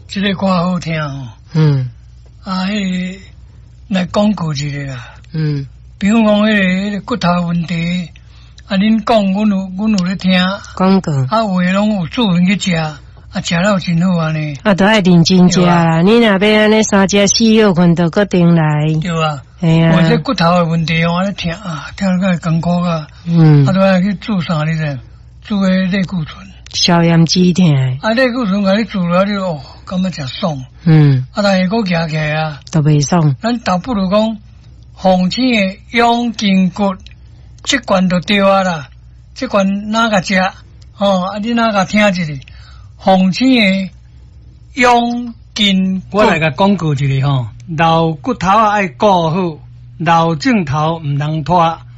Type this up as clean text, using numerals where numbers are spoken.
这个歌好听哦。来广告一个啦。比如讲迄个骨头问题，恁讲，阮有咧听。 广告。 有诶拢有做人去食，食了真好安尼。 都爱认真食啦。你若要安尼3只4、6份，就搁订来。 对啊。 系啊。 或者骨头诶问题，我咧听听个艰苦个。都爱去做啥哩咧？做诶类固醇。 消炎止痛。 类固醇甲你做了，你感觉真爽。但是佫夹起来啊。 都袂爽。 咱倒不如讲，红青诶养筋骨，这罐就对啊啦。这罐哪个食？你哪个听一下？红青诶养筋骨。我来甲广告一下老骨头爱顾好，老镜头唔能拖。